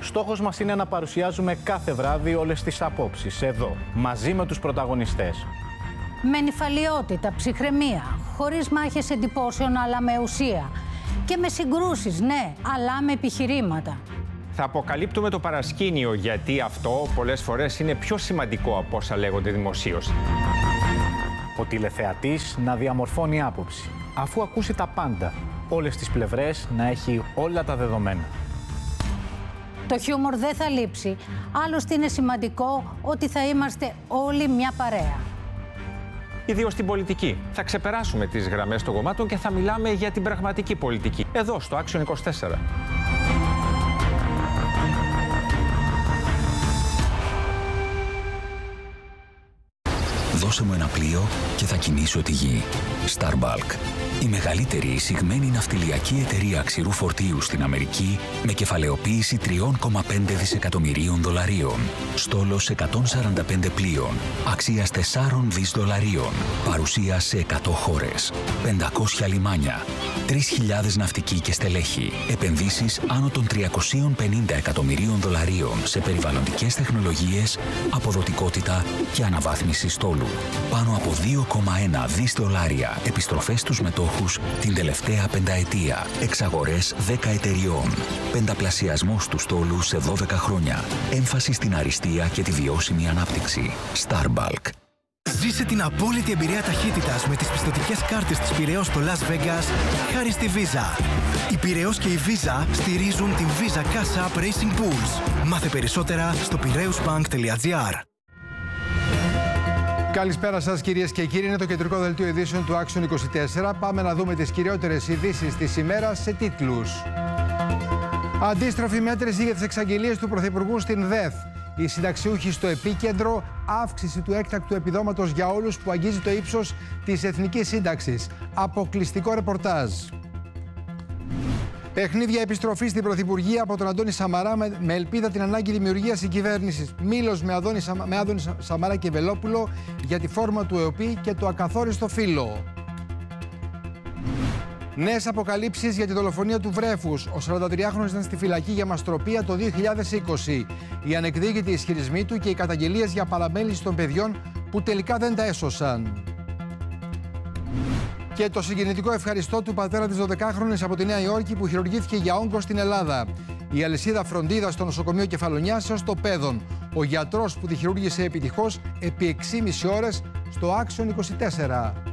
στόχος μας είναι να παρουσιάζουμε κάθε βράδυ όλες τις απόψεις, εδώ, μαζί με τους πρωταγωνιστές. Με νηφαλιότητα, ψυχραιμία, χωρίς μάχες εντυπώσεων αλλά με ουσία. Και με συγκρούσεις, ναι, αλλά με επιχειρήματα. Θα αποκαλύπτουμε το παρασκήνιο, γιατί αυτό πολλές φορές είναι πιο σημαντικό από όσα λέγονται δημοσίως. Ο τηλεθεατής να διαμορφώνει άποψη, αφού ακούσει τα πάντα, όλες τις πλευρές, να έχει όλα τα δεδομένα. Το χιούμορ δεν θα λείψει, άλλωστε είναι σημαντικό ότι θα είμαστε όλοι μια παρέα. Ιδίως στην πολιτική. Θα ξεπεράσουμε τις γραμμές των κομμάτων και θα μιλάμε για την πραγματική πολιτική. Εδώ, στο Action 24. Δώσε μου ένα πλοίο και θα κινήσω τη γη. Starbulk. Η μεγαλύτερη εισηγμένη ναυτιλιακή εταιρεία ξηρού φορτίου στην Αμερική με κεφαλαιοποίηση $3,5 δισεκατομμυρίων. Στόλος 145 πλοίων, αξίας $4 δις. Παρουσία σε 100 χώρες, 500 λιμάνια, 3.000 ναυτικοί και στελέχη. Επενδύσεις άνω των $350 εκατομμυρίων σε περιβαλλοντικές τεχνολογίες, αποδοτικότητα και αναβάθμιση στόλου. Πάνω από $2,1 δις επιστροφές στους μετόχους την τελευταία πενταετία. Εξαγορές 10 εταιριών. Πενταπλασιασμός του στόλου σε 12 χρόνια. Έμφαση στην αριστεία και τη βιώσιμη ανάπτυξη. Starbulk. Ζήσε την απόλυτη εμπειρία ταχύτητας με τις πιστωτικές κάρτες της Πειραιώς στο Las Vegas χάρη στη Visa. Η Πειραιώς και η Visa στηρίζουν την Visa Cash App Racing Pools. Μάθε περισσότερα στο piraeusbank.gr. Καλησπέρα σας κυρίες και κύριοι, είναι το κεντρικό δελτίο ειδήσεων του Action 24. Πάμε να δούμε τις κυριότερες ειδήσεις της ημέρας σε τίτλους. Αντίστροφη μέτρηση για τις εξαγγελίες του Πρωθυπουργού στην ΔΕΘ. Οι συνταξιούχοι στο επίκεντρο, αύξηση του έκτακτου επιδόματος για όλους που αγγίζει το ύψος της εθνικής σύνταξης. Αποκλειστικό ρεπορτάζ. Παιχνίδια επιστροφή στην Πρωθυπουργία από τον Αντώνη Σαμαρά με ελπίδα την ανάγκη δημιουργίας συγκυβέρνησης. Μήλος με Άδωνη Σαμαρά και Βελόπουλο για τη φόρμα του ΕΟΠΗ και το ακαθόριστο φύλλο. Νέες αποκαλύψεις για τη δολοφονία του βρέφους. Ο 43χρονος ήταν στη φυλακή για μαστροπία το 2020. Οι ανεκδίκητοι ισχυρισμοί του και οι καταγγελίες για παραμέληση των παιδιών που τελικά δεν τα έσωσαν. Και το συγκινητικό ευχαριστώ του πατέρα της 12χρονης από τη Νέα Υόρκη που χειρουργήθηκε για όγκο στην Ελλάδα. Η αλυσίδα φροντίδας στο νοσοκομείο Κεφαλονιάσεως στο Πέδον. Ο γιατρός που τη χειρούργησε επιτυχώς επί 6,5 ώρες στο Action 24.